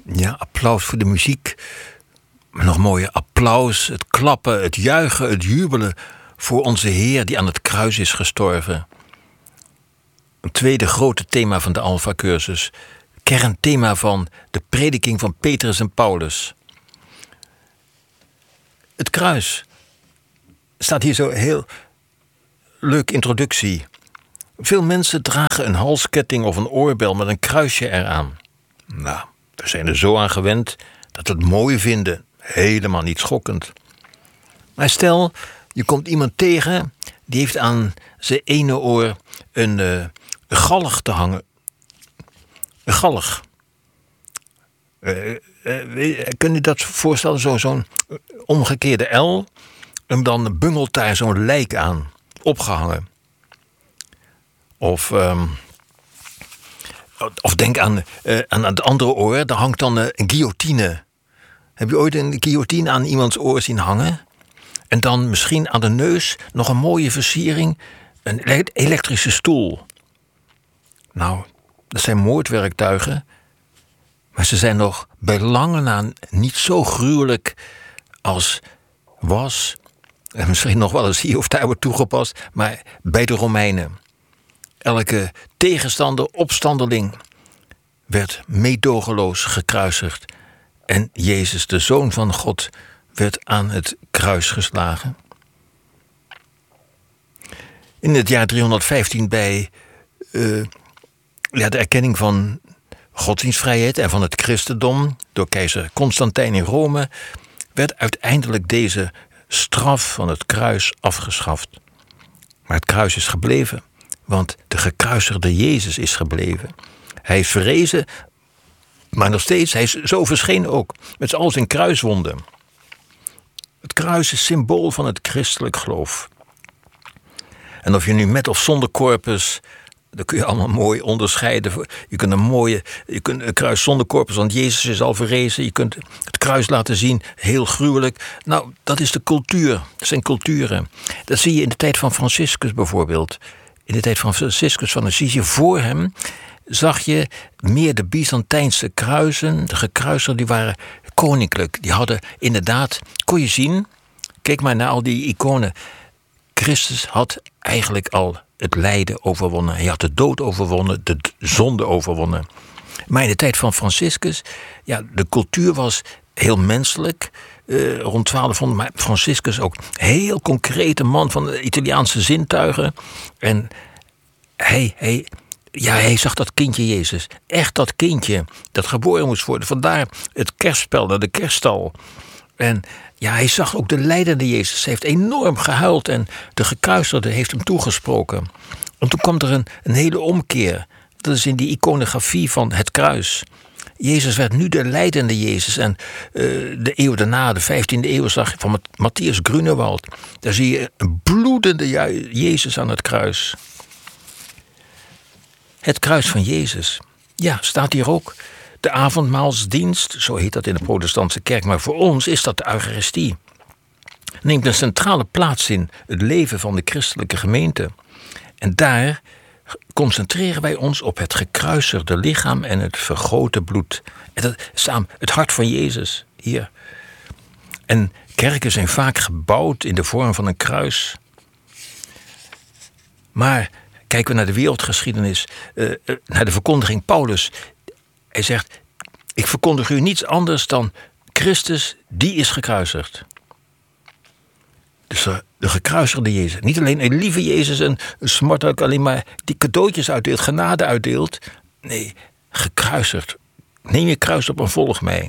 Ja, applaus voor de muziek. Maar nog mooier, applaus, het klappen, het juichen, het jubelen voor onze Heer die aan het kruis is gestorven. Een tweede grote thema van de Alpha-cursus. Kernthema van de prediking van Petrus en Paulus. Het kruis. Staat hier zo heel leuk introductie. Veel mensen dragen een halsketting of een oorbel met een kruisje eraan. Nou, we zijn er zo aan gewend dat we het mooi vinden. Helemaal niet schokkend. Maar stel, je komt iemand tegen die heeft aan zijn ene oor een galg te hangen. Een galg. Kun je dat voorstellen? Zo'n omgekeerde L. En dan bungelt daar zo'n lijk aan. Opgehangen. Of denk aan het andere oor. Daar hangt dan een guillotine. Heb je ooit een guillotine aan iemands oor zien hangen? En dan misschien aan de neus nog een mooie versiering. Een elektrische stoel. Nou, dat zijn moordwerktuigen. Maar ze zijn nog bij lange na niet zo gruwelijk als was. En misschien nog wel eens hier of daar wordt toegepast. Maar bij de Romeinen. Elke tegenstander, opstandeling werd meedogenloos gekruisigd. En Jezus, de Zoon van God, werd aan het kruis geslagen. In het jaar 315 bij de erkenning van godsdienstvrijheid en van het christendom door keizer Constantijn in Rome werd uiteindelijk deze straf van het kruis afgeschaft. Maar het kruis is gebleven, want de gekruisigde Jezus is gebleven. Hij is verrezen, maar nog steeds, hij is zo verschenen ook, met al zijn kruiswonden. Het kruis is symbool van het christelijk geloof. En of je nu met of zonder corpus, dat kun je allemaal mooi onderscheiden. Je kunt een kruis zonder corpus, want Jezus is al verrezen. Je kunt het kruis laten zien, heel gruwelijk. Nou, dat is de cultuur. Dat zijn culturen. Dat zie je in de tijd van Franciscus bijvoorbeeld. In de tijd van Franciscus van Assisi, voor hem zag je meer de Byzantijnse kruisen. De gekruisigden, die waren koninklijk. Die hadden inderdaad, kon je zien, kijk maar naar al die iconen. Christus had eigenlijk al het lijden overwonnen. Hij had de dood overwonnen, de zonde overwonnen. Maar in de tijd van Franciscus, ja, de cultuur was heel menselijk, rond 1200. Maar Franciscus ook heel concrete man van de Italiaanse zintuigen. En hij zag dat kindje Jezus. Echt dat kindje dat geboren moest worden. Vandaar het kerstspel naar de kerststal. En ja, hij zag ook de lijdende Jezus. Hij heeft enorm gehuild en de gekruisigde heeft hem toegesproken. En toen kwam er een hele omkeer. Dat is in die iconografie van het kruis. Jezus werd nu de lijdende Jezus. En de eeuw daarna, de 15e eeuw, zag je van Matthias Grunewald. Daar zie je een bloedende Jezus aan het kruis. Het kruis van Jezus. Ja, staat hier ook. De avondmaalsdienst, zo heet dat in de protestantse kerk. Maar voor ons is dat de Eucharistie. Neemt een centrale plaats in het leven van de christelijke gemeente. En daar concentreren wij ons op het gekruisigde lichaam en het vergoten bloed. En dat is het hart van Jezus hier. En kerken zijn vaak gebouwd in de vorm van een kruis. Maar kijken we naar de wereldgeschiedenis, naar de verkondiging Paulus. Hij zegt, ik verkondig u niets anders dan Christus, die is gekruisigd. Dus de gekruisigde Jezus. Niet alleen een lieve Jezus, een smart ook alleen maar die cadeautjes uitdeelt, genade uitdeelt. Nee, gekruisigd. Neem je kruis op en volg mij.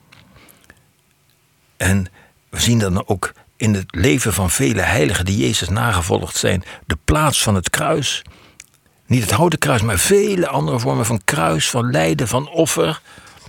En we zien dan ook in het leven van vele heiligen die Jezus nagevolgd zijn, de plaats van het kruis. Niet het houten kruis, maar vele andere vormen van kruis, van lijden, van offer.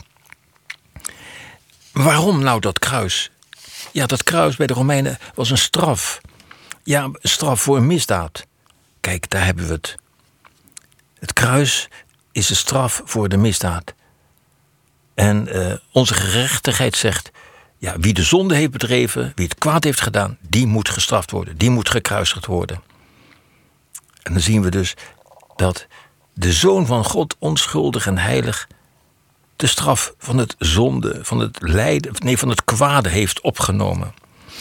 Waarom nou dat kruis? Ja, dat kruis bij de Romeinen was een straf. Ja, een straf voor een misdaad. Kijk, daar hebben we het. Het kruis is de straf voor de misdaad. En onze gerechtigheid zegt, ja, wie de zonde heeft bedreven, wie het kwaad heeft gedaan, die moet gestraft worden. Die moet gekruisigd worden. En dan zien we dus dat de Zoon van God, onschuldig en heilig, de straf van het zonde, van het lijden, nee, van het kwade heeft opgenomen.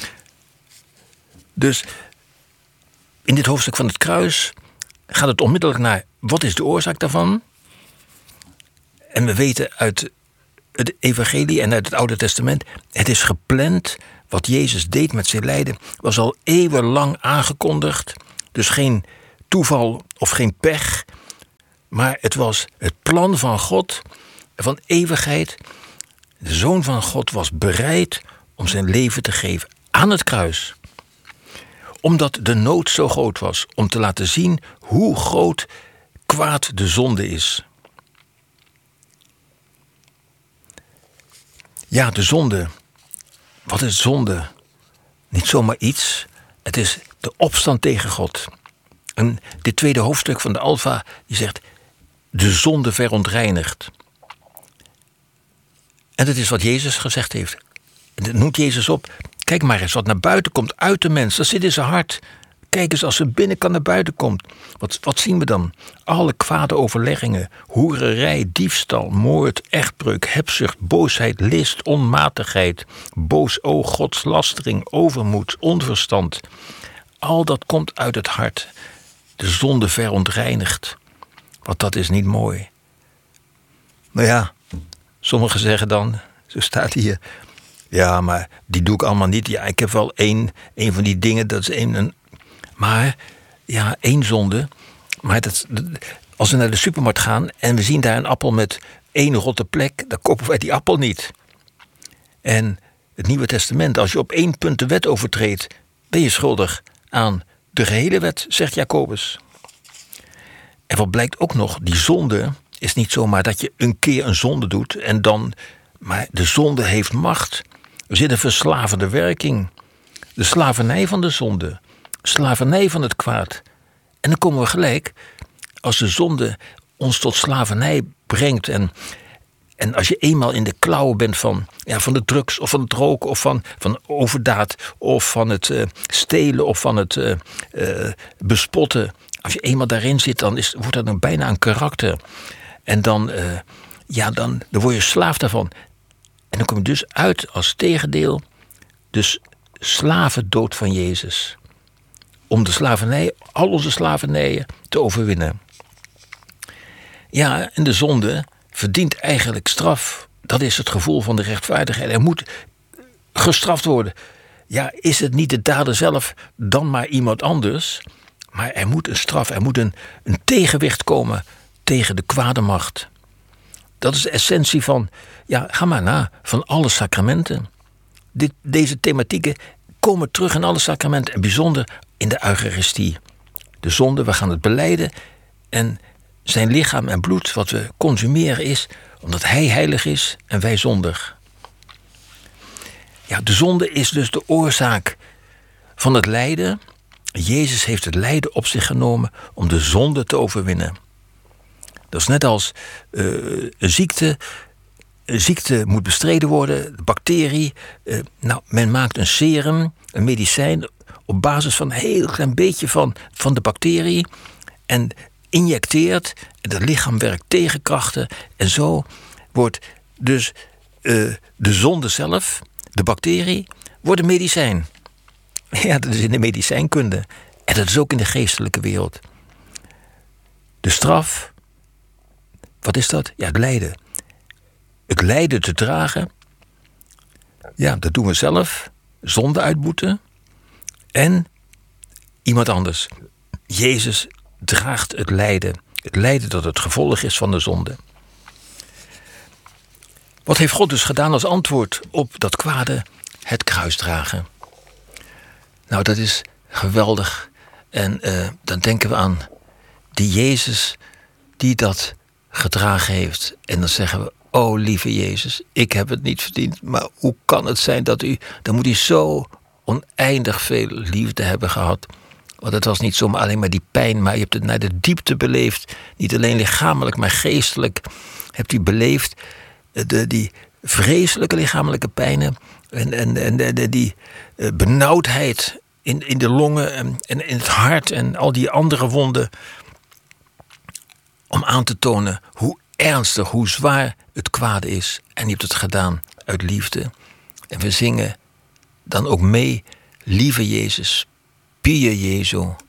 Dus in dit hoofdstuk van het kruis gaat het onmiddellijk naar wat is de oorzaak daarvan? En we weten uit het evangelie en uit het Oude Testament, het is gepland. Wat Jezus deed met zijn lijden was al eeuwenlang aangekondigd. Dus geen toeval of geen pech. Maar het was het plan van God, van eeuwigheid. De Zoon van God was bereid om zijn leven te geven aan het kruis. Omdat de nood zo groot was om te laten zien hoe groot kwaad de zonde is. Ja, de zonde. Wat is zonde? Niet zomaar iets. Het is de opstand tegen God. En dit tweede hoofdstuk van de Alfa, die zegt de zonde verontreinigt. En dat is wat Jezus gezegd heeft. En dat noemt Jezus op. Kijk maar eens, wat naar buiten komt uit de mens, dat zit in zijn hart. Kijk eens, als ze binnenkant naar buiten komt. Wat zien we dan? Alle kwade overleggingen, hoererij, diefstal, moord, echtbreuk, hebzucht, boosheid, list, onmatigheid, boos oog, godslastering, overmoed, onverstand. Al dat komt uit het hart. De zonde verontreinigt. Want dat is niet mooi. Nou ja, sommigen zeggen dan, zo staat hier, ja, maar die doe ik allemaal niet. Ja, ik heb wel één van die dingen, dat is één. Maar, ja, één zonde. Maar als we naar de supermarkt gaan en we zien daar een appel met 1 rotte plek, dan kopen wij die appel niet. En het Nieuwe Testament, als je op 1 punt de wet overtreedt, ben je schuldig aan de gehele wet, zegt Jacobus. En wat blijkt ook nog, die zonde is niet zomaar dat je een keer een zonde doet en dan, maar de zonde heeft macht. Er zit een verslavende werking. De slavernij van de zonde. Slavernij van het kwaad. En dan komen we gelijk, als de zonde ons tot slavernij brengt en als je eenmaal in de klauwen bent van de drugs of van het roken of van overdaad of van het stelen of van het bespotten. Als je eenmaal daarin zit, dan wordt dat dan bijna een karakter. En dan word je slaaf daarvan. En dan kom je dus uit als tegendeel, dus slavendood van Jezus. Om de slavernij, al onze slavernijen te overwinnen. Ja, en de zonde verdient eigenlijk straf. Dat is het gevoel van de rechtvaardigheid. Er moet gestraft worden. Ja, is het niet de dader zelf, dan maar iemand anders. Maar er moet een straf, er moet een tegenwicht komen tegen de kwade macht. Dat is de essentie van, ga maar na, van alle sacramenten. Deze thematieken komen terug in alle sacramenten en bijzonder in de Eucharistie. De zonde, we gaan het belijden en zijn lichaam en bloed wat we consumeren is omdat hij heilig is en wij zondig. Ja, de zonde is dus de oorzaak van het lijden. Jezus heeft het lijden op zich genomen om de zonde te overwinnen. Dat is net als een ziekte. Een ziekte moet bestreden worden, de bacterie. Men maakt een serum, een medicijn op basis van een heel klein beetje van de bacterie. En injecteert, en het lichaam werkt tegen krachten. En zo wordt dus de zonde zelf, de bacterie, wordt een medicijn. Ja, dat is in de medicijnkunde. En dat is ook in de geestelijke wereld. De straf, wat is dat? Ja, het lijden. Het lijden te dragen, ja, dat doen we zelf. Zonde uitboeten. En iemand anders. Jezus draagt het lijden. Het lijden dat het gevolg is van de zonde. Wat heeft God dus gedaan als antwoord op dat kwade? Het kruis dragen. Nou, dat is geweldig. En dan denken we aan die Jezus die dat gedragen heeft. En dan zeggen we, oh lieve Jezus, ik heb het niet verdiend. Maar hoe kan het zijn dat dan moet u zo oneindig veel liefde hebben gehad. Want het was niet zomaar alleen maar die pijn, maar je hebt het naar de diepte beleefd. Niet alleen lichamelijk, maar geestelijk hebt u beleefd. Die vreselijke lichamelijke pijnen en die benauwdheid in de longen en in het hart en al die andere wonden. Om aan te tonen hoe ernstig hoe zwaar het kwaad is. En je hebt het gedaan uit liefde. En we zingen dan ook mee, lieve Jezus, Pie Jezu,